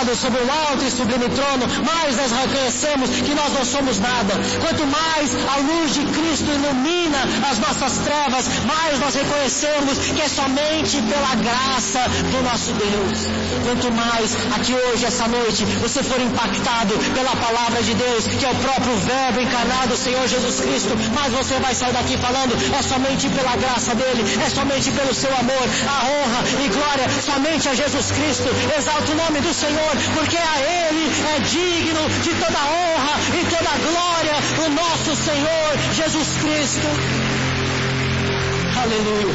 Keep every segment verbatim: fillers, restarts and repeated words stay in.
sentados sobre um alto e sublime trono, mais nós reconhecemos que nós não somos nada. Quanto mais a luz de Cristo ilumina as nossas trevas, mais nós reconhecemos que é somente pela graça do nosso Deus. Quanto mais aqui hoje, essa noite, você for impactado pela palavra de Deus, que é o próprio Verbo encarnado, o Senhor Jesus Cristo, mais você vai sair daqui falando, é somente pela graça dele, é somente pelo seu amor, a honra e glória somente a Jesus Cristo. Exalta o nome do Senhor, porque a ele é digno de toda a honra e toda a glória o nosso Senhor Jesus Cristo. Aleluia.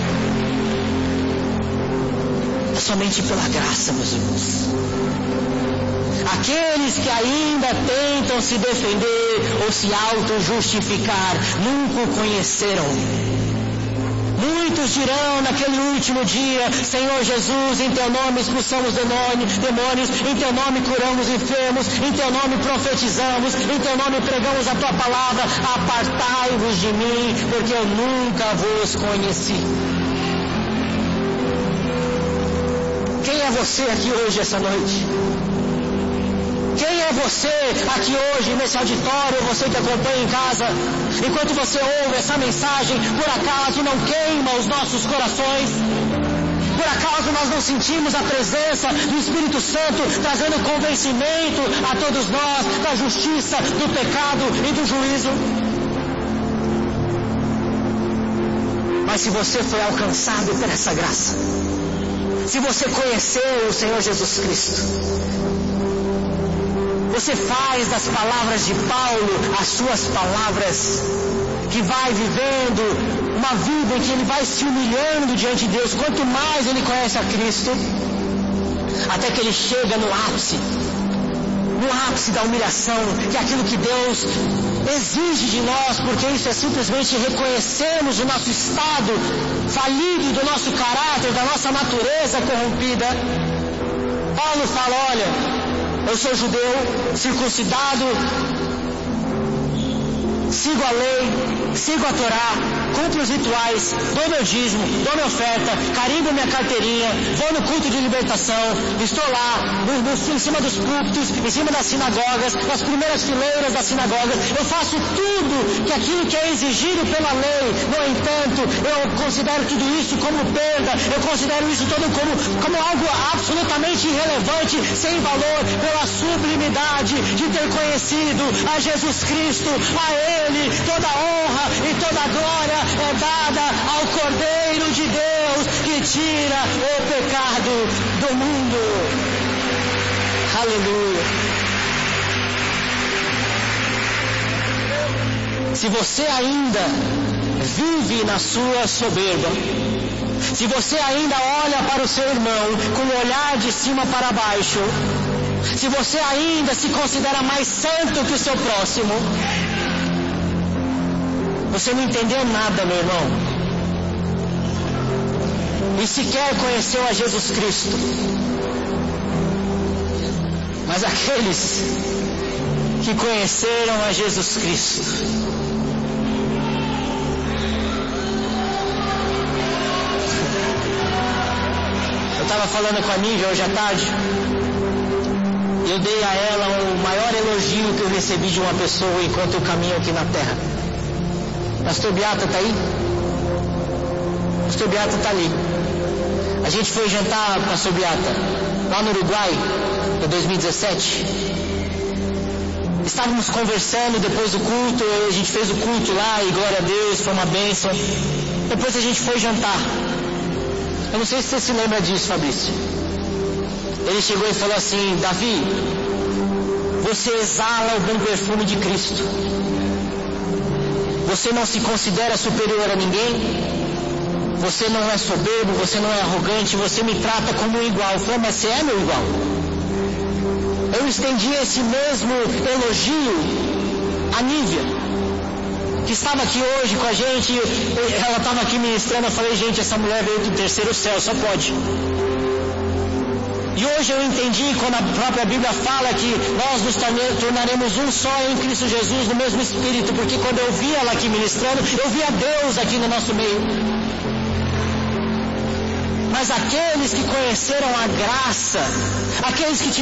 É somente pela graça, meus irmãos. Aqueles que ainda tentam se defender ou se auto-justificar nunca o conheceram. Muitos dirão naquele último dia: Senhor Jesus, em teu nome expulsamos demônios, em teu nome curamos enfermos, em teu nome profetizamos, em teu nome pregamos a tua palavra. Apartai-vos de mim, porque eu nunca vos conheci. Quem é você aqui hoje, essa noite? Quem é você aqui hoje, nesse auditório, você que acompanha em casa? Enquanto você ouve essa mensagem, por acaso não queima os nossos corações? Por acaso nós não sentimos a presença do Espírito Santo trazendo convencimento a todos nós da justiça, do pecado e do juízo? Mas se você foi alcançado por essa graça, se você conheceu o Senhor Jesus Cristo, você faz das palavras de Paulo as suas palavras, que vai vivendo uma vida em que ele vai se humilhando diante de Deus. Quanto mais ele conhece a Cristo, até que ele chega no ápice, no ápice da humilhação, que é aquilo que Deus exige de nós, porque isso é simplesmente reconhecermos o nosso estado falido, do nosso caráter, da nossa natureza corrompida. Paulo fala: olha, eu sou judeu, circuncidado, sigo a lei, sigo a Torá, cumpro os rituais, dou meu dízimo, dou minha oferta, carimbo minha carteirinha, vou no culto de libertação, estou lá, no, no, em cima dos púlpitos, em cima das sinagogas, nas primeiras fileiras das sinagogas. Eu faço tudo que aquilo que é exigido pela lei. No entanto, eu considero tudo isso como perda, eu considero isso todo como, como algo absolutamente irrelevante, sem valor, pela sublimidade de ter conhecido a Jesus Cristo. A ele toda a honra e toda a glória é dada ao Cordeiro de Deus, que tira o pecado do mundo. Aleluia. Se você ainda vive na sua soberba, se você ainda olha para o seu irmão com o olhar de cima para baixo, se você ainda se considera mais santo que o seu próximo, você não entendeu nada, meu irmão. E sequer conheceu a Jesus Cristo. Mas aqueles que conheceram a Jesus Cristo, eu estava falando com a Nívia hoje à tarde, e eu dei a ela o maior elogio que eu recebi de uma pessoa enquanto eu caminho aqui na terra. Pastor Beata está aí? Pastor Beata está ali. A gente foi jantar, Pastor Beata, lá no Uruguai, em dois mil e dezessete. Estávamos conversando depois do culto, a gente fez o culto lá e glória a Deus, foi uma bênção. Depois a gente foi jantar. Eu não sei se você se lembra disso, Fabrício. Ele chegou e falou assim: Davi, você exala o bom perfume de Cristo. Você não se considera superior a ninguém, você não é soberbo, você não é arrogante, você me trata como um igual. Eu falei: mas você é meu igual. Eu estendi esse mesmo elogio à Nívia, que estava aqui hoje com a gente. Ela estava aqui ministrando. Eu falei: gente, essa mulher veio do terceiro céu, só pode. E hoje eu entendi, quando a própria Bíblia fala que nós nos tornaremos um só em Cristo Jesus, no mesmo Espírito, porque quando eu vi ela aqui ministrando, eu vi a Deus aqui no nosso meio. Mas aqueles que conheceram a graça, aqueles que